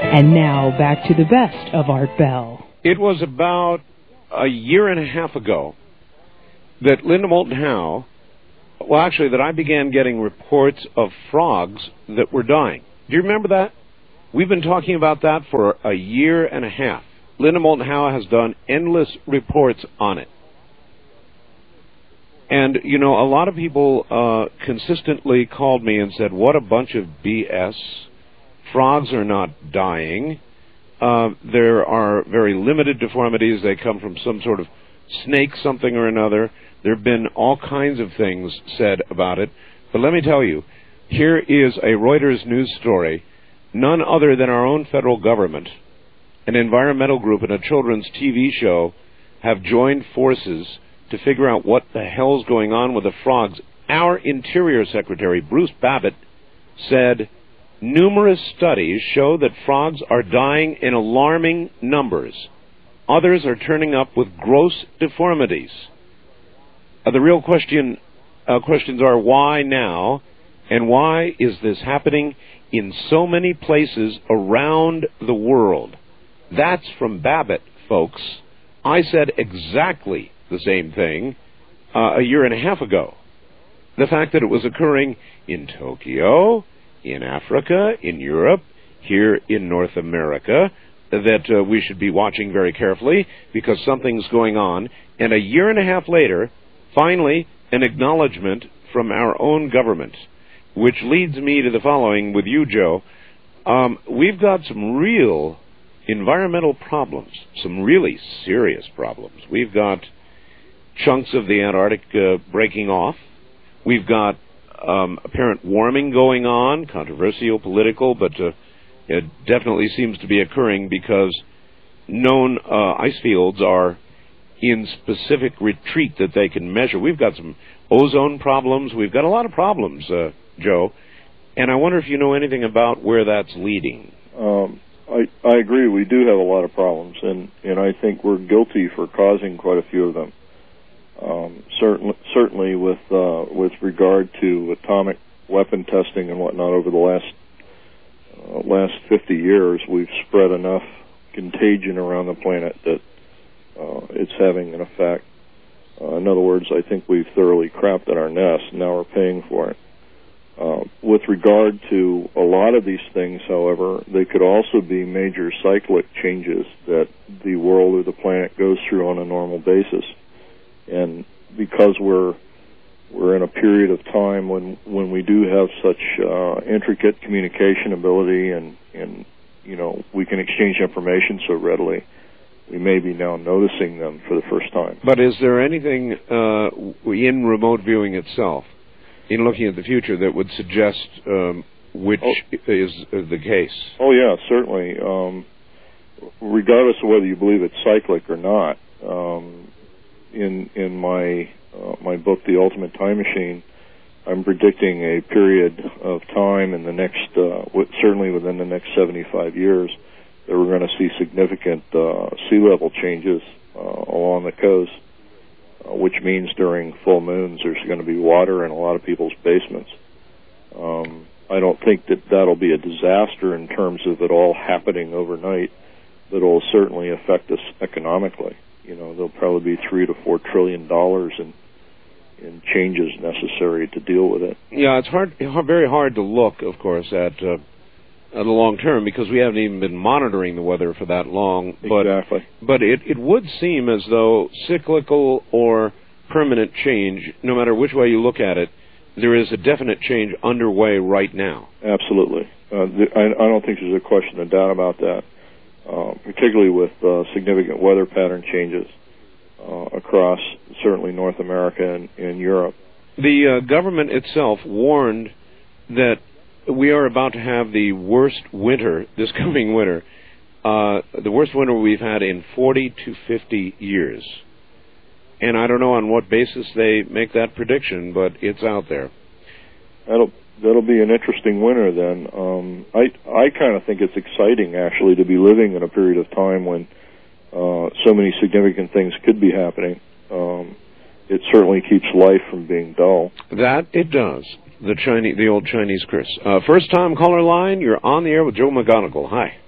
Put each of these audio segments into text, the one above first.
And now back to the best of Art Bell. It was about a year and a half ago that Linda Moulton Howe, well, actually, that I began getting reports of frogs that were dying. Do you remember that? We've been talking about that for a year and a half. Linda Moulton Howe has done endless reports on it. And, you know, a lot of people consistently called me and said, what a bunch of BS. Frogs are not dying. There are very limited deformities. They come from some sort of snake something or another. There have been all kinds of things said about it. But let me tell you, here is a Reuters news story. None other than our own federal government, an environmental group, and a children's TV show have joined forces to figure out what the hell's going on with the frogs. Our Interior Secretary, Bruce Babbitt, said numerous studies show that frogs are dying in alarming numbers. Others are turning up with gross deformities. The real questions are why now, and why is this happening in so many places around the world? That's from Babbitt, folks. I said exactly the same thing a year and a half ago. The fact that it was occurring in Tokyo, in Africa, in Europe, here in North America, that we should be watching very carefully because something's going on. And a year and a half later, finally, an acknowledgement from our own government, which leads me to the following with you, Joe. We've got some real environmental problems, some really serious problems. We've got chunks of the Antarctic breaking off. We've got apparent warming going on, controversial, political, but it definitely seems to be occurring because known ice fields are in specific retreat that they can measure. We've got some ozone problems. We've got a lot of problems, Joe, and I wonder if you know anything about where that's leading. I agree. We do have a lot of problems, and I think we're guilty for causing quite a few of them. Certainly with regard to atomic weapon testing and whatnot over the last 50 years, we've spread enough contagion around the planet that it's having an effect. In other words, I think we've thoroughly crapped at our nest, and now we're paying for it. With regard to a lot of these things, however, they could also be major cyclic changes that the world or the planet goes through on a normal basis. And because we're in a period of time when we do have such intricate communication ability and you know, we can exchange information so readily, we may be now noticing them for the first time. But is there anything in remote viewing itself, in looking at the future, that would suggest which is the case? Oh, yeah, certainly. Regardless of whether you believe it's cyclic or not, in my book, The Ultimate Time Machine, I'm predicting a period of time in the next, certainly within the next 75 years, that we're going to see significant sea level changes along the coast, which means during full moons there's going to be water in a lot of people's basements. I don't think that that'll be a disaster in terms of it all happening overnight, but it'll certainly affect us economically. You know, there'll probably be $3 to $4 trillion in changes necessary to deal with it. Yeah, it's very hard to look, of course, at the long term because we haven't even been monitoring the weather for that long. Exactly. But it would seem as though cyclical or permanent change, no matter which way you look at it, there is a definite change underway right now. Absolutely. I don't think there's a question of doubt about that, particularly with significant weather pattern changes across certainly North America and Europe. The government itself warned that we are about to have the worst winter, this coming winter, the worst winter we've had in 40 to 50 years. And I don't know on what basis they make that prediction, but it's out there. That'll be an interesting winter then. I kind of think it's exciting, actually, to be living in a period of time when so many significant things could be happening. It certainly keeps life from being dull. That it does. The old Chinese curse. First time caller line, you're on the air with Joe McGonigal. Hi.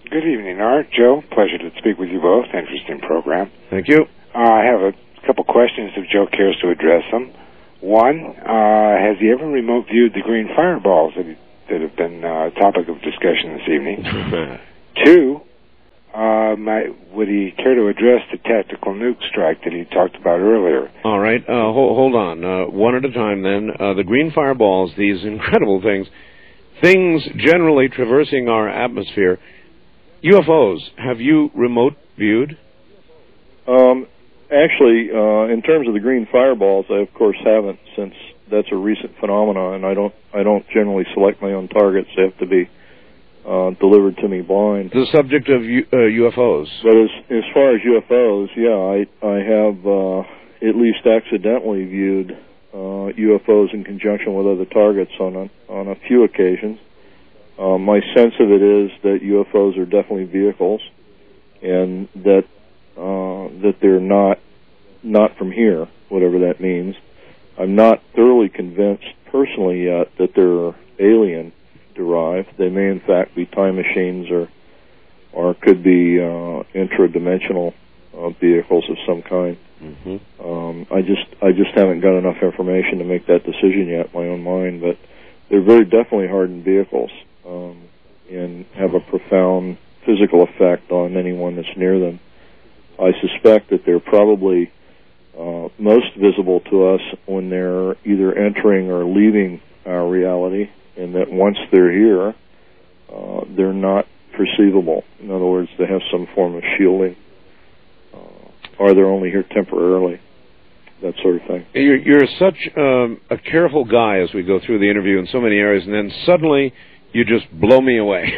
Good evening, Art. Joe, pleasure to speak with you both. Interesting program. Thank you. I have a couple questions if Joe cares to address them. One, has he ever remote viewed the green fireballs that have been a topic of discussion this evening? Two, would he care to address the tactical nuke strike that he talked about earlier? All right. Hold on. One at a time, then. The green fireballs, these incredible things generally traversing our atmosphere. UFOs, have you remote viewed? Actually, in terms of the green fireballs, I of course haven't, since that's a recent phenomenon, and I don't generally select my own targets. They have to be delivered to me blind. The subject of UFOs. But as far as UFOs, yeah, I have at least accidentally viewed UFOs in conjunction with other targets on a few occasions. My sense of it is that UFOs are definitely vehicles, and that they're not from here, whatever that means. I'm not thoroughly convinced personally yet that they're alien derived. They may in fact be time machines or could be intradimensional vehicles of some kind. Mm-hmm. I just haven't got enough information to make that decision yet in my own mind, but they're very definitely hardened vehicles, and have a profound physical effect on anyone that's near them. I suspect that they're probably most visible to us when they're either entering or leaving our reality, and that once they're here, they're not perceivable. In other words, they have some form of shielding, or they're only here temporarily, that sort of thing. You're such a careful guy as we go through the interview in so many areas, and then suddenly you just blow me away.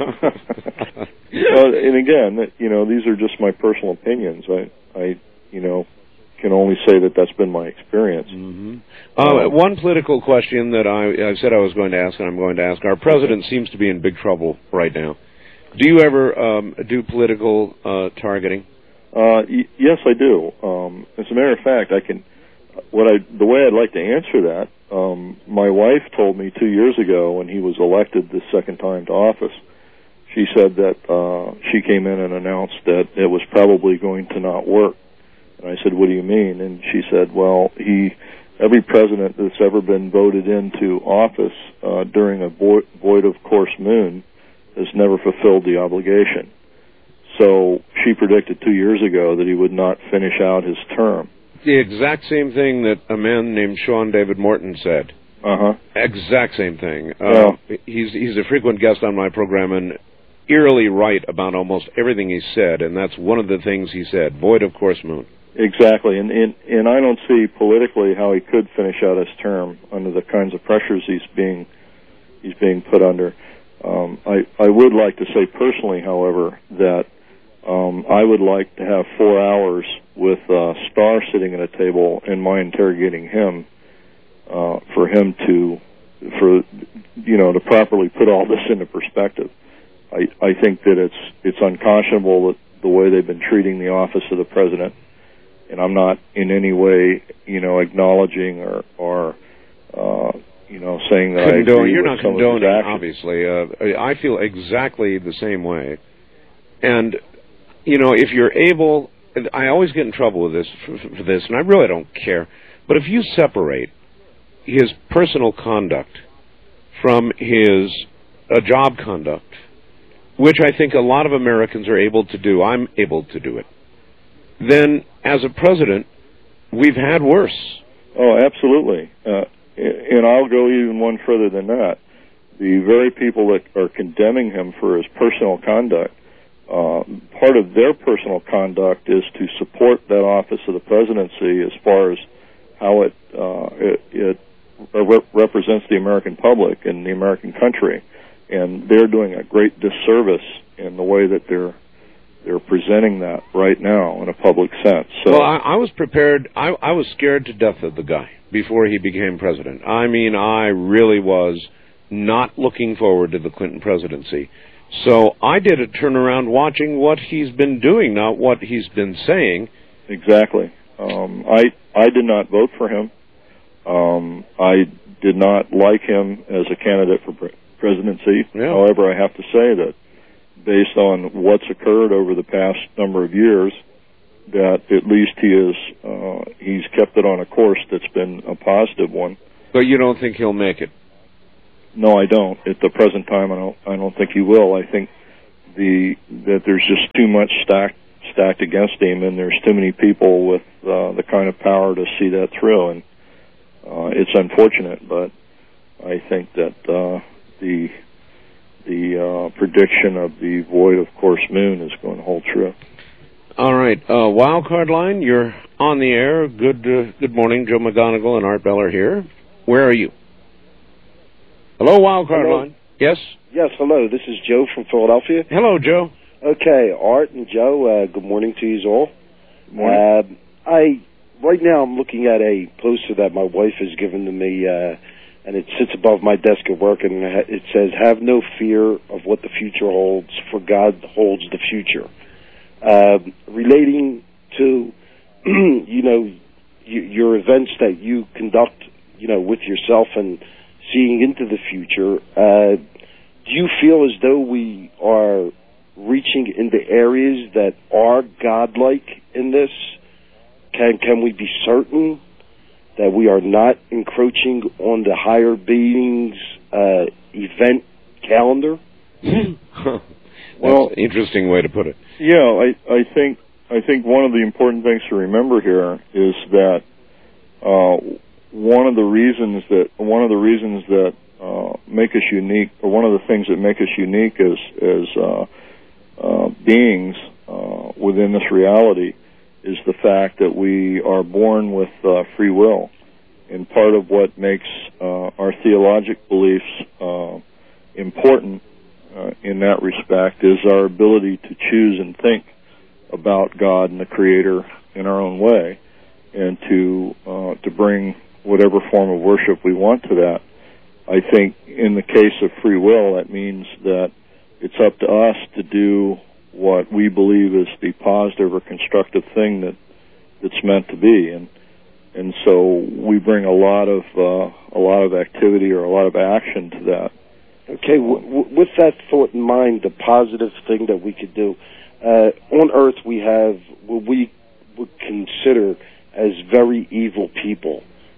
Well, and again, these are just my personal opinions. I can only say that that's been my experience. Mm-hmm. One political question that I said I was going to ask, and I'm going to ask. Our president seems to be in big trouble right now. Do you ever do political targeting? Yes, I do. As a matter of fact, the way I'd like to answer that, my wife told me 2 years ago when he was elected the second time to office. She said that she came in and announced that it was probably going to not work. And I said, what do you mean? And she said, well, every president that's ever been voted into office during a void of course moon has never fulfilled the obligation. So she predicted 2 years ago that he would not finish out his term. The exact same thing that a man named Sean David Morton said. Exact same thing. He's a frequent guest on my program and eerily right about almost everything he said, and that's one of the things he said, void of course moon. Exactly, and I don't see politically how he could finish out his term under the kinds of pressures he's being put under. I would like to say personally, however, that I would like to have 4 hours with Starr sitting at a table and my interrogating him for him to properly put all this into perspective. I think that it's unconscionable that the way they've been treating the office of the president, and I'm not in any way acknowledging or saying that I agree You're with not some condoning, of his obviously. I feel exactly the same way. And, if you're able, I always get in trouble with this for this, and I really don't care, but if you separate his personal conduct from his job conduct, which I think a lot of Americans are able to do, I'm able to do it, then as a president, we've had worse. Oh, absolutely. And I'll go even one further than that. The very people that are condemning him for his personal conduct, part of their personal conduct is to support that office of the presidency as far as how it represents the American public and the American country. And they're doing a great disservice in the way that they're presenting that right now in a public sense. So, well, I was prepared. I was scared to death of the guy before he became president. I mean, I really was not looking forward to the Clinton presidency. So I did a turnaround watching what he's been doing, not what he's been saying. Exactly. I did not vote for him. I did not like him as a candidate for presidency. Yeah. However, I have to say that based on what's occurred over the past number of years, that at least he's kept it on a course that's been a positive one. But you don't think he'll make it? No, I don't. At the present time, I don't think he will. I think that there's just too much stacked against him, and there's too many people with the kind of power to see that through. And it's unfortunate, but I think that the prediction of the void of course moon is going to hold true. All right, Wildcard Line, you're on the air. Good morning, Joe McGonigal and Art Beller here. Where are you? Hello, Wildcard Line. Yes? Yes, hello. This is Joe from Philadelphia. Hello, Joe. Okay, Art and Joe, good morning to you all. Good morning. Right now I'm looking at a poster that my wife has given to me, and it sits above my desk at work, and it says, "Have no fear of what the future holds, for God holds the future." Relating to, your events that you conduct, with yourself and seeing into the future, do you feel as though we are reaching into areas that are godlike in this? Can we be certain that we are not encroaching on the higher beings' event calendar? Well, interesting way to put it. Yeah, I think one of the important things to remember here is that one of the reasons that make us unique, or one of the things that make us unique as beings within this reality, is the fact that we are born with free will. And part of what makes our theologic beliefs important in that respect is our ability to choose and think about God and the Creator in our own way, and to bring whatever form of worship we want to that. I think in the case of free will, that means that it's up to us to do what we believe is the positive or constructive thing that's meant to be, and so we bring a lot of activity or a lot of action to that. Okay, with that thought in mind, the positive thing that we could do on Earth, we have what we would consider as very evil people.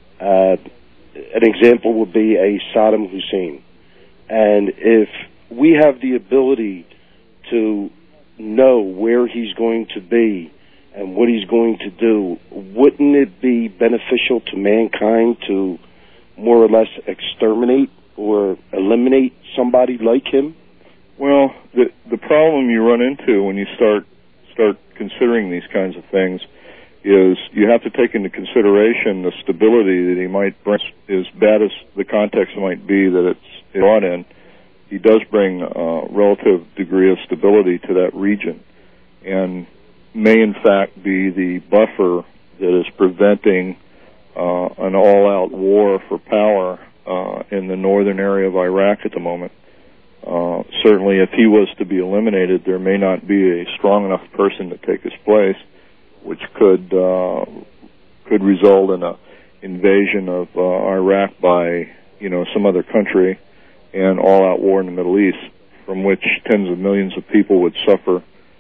An example would be a Saddam Hussein, and if we have the ability to know where he's going to be and what he's going to do, wouldn't it be beneficial to mankind to more or less exterminate or eliminate somebody like him? Well, the problem you run into when you start considering these kinds of things is you have to take into consideration the stability that he might bring. As bad as the context might be that it's brought in, he does bring a relative degree of stability to that region, and may in fact be the buffer that is preventing an all-out war for power in the northern area of Iraq at the moment. Certainly, if he was to be eliminated, there may not be a strong enough person to take his place, which could result in an invasion of Iraq by some other country, and all-out war in the Middle East, from which tens of millions of people would suffer,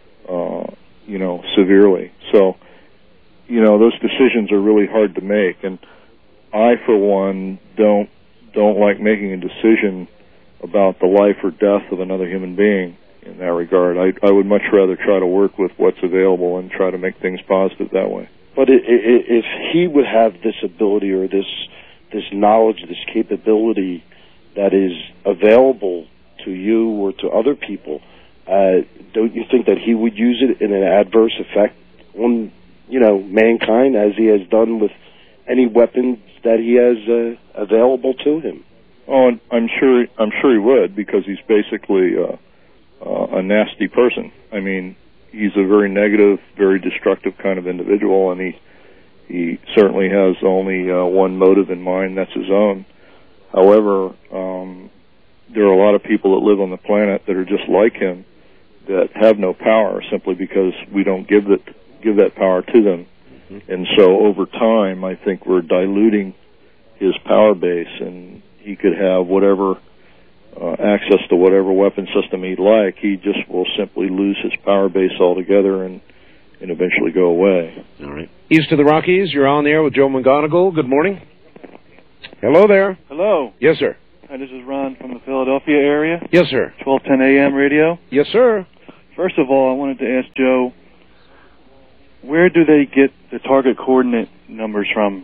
severely. So, those decisions are really hard to make, and I, for one, don't like making a decision about the life or death of another human being in that regard. I would much rather try to work with what's available and try to make things positive that way. But if he would have this ability or this knowledge, this capability that is available to you or to other people, don't you think that he would use it in an adverse effect on, mankind, as he has done with any weapons that he has available to him? Oh, I'm sure he would, because he's basically a nasty person. I mean, he's a very negative, very destructive kind of individual, and he certainly has only one motive in mind, that's his own. However, there are a lot of people that live on the planet that are just like him, that have no power simply because we don't give that power to them. Mm-hmm. And so over time, I think we're diluting his power base, and he could have whatever access to whatever weapon system he'd like, he just will simply lose his power base altogether and eventually go away. All right. East of the Rockies, you're on the air with Joe McGonigal. Good morning. Hello there. Hello. Yes, sir. Hi, this is Ron from the Philadelphia area. Yes, sir. 1210 AM radio. Yes, sir. First of all, I wanted to ask Joe, where do they get the target coordinate numbers from?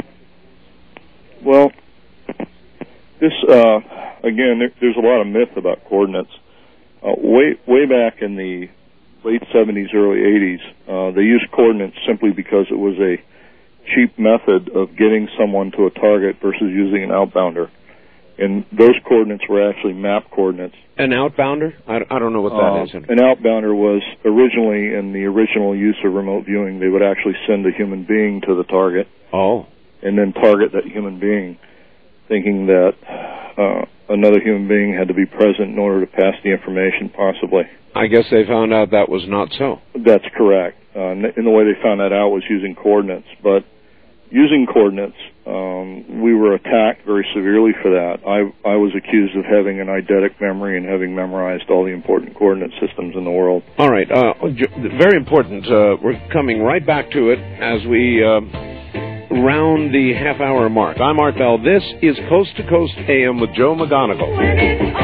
Well, this, again, there's a lot of myth about coordinates. Way back in the late 70s, early 80s, they used coordinates simply because it was a cheap method of getting someone to a target versus using an outbounder. And those coordinates were actually map coordinates. An outbounder? I don't know what that is. An outbounder was originally, in the original use of remote viewing, they would actually send a human being to the target. Oh. And then target that human being, thinking that another human being had to be present in order to pass the information, possibly. I guess they found out that was not so. That's correct. And the way they found that out was using coordinates. But using coordinates, we were attacked very severely for that. I was accused of having an eidetic memory and having memorized all the important coordinate systems in the world. All right. Very important. We're coming right back to it as we round the half-hour mark. I'm Art Bell. This is Coast to Coast AM with Joe McGonigal.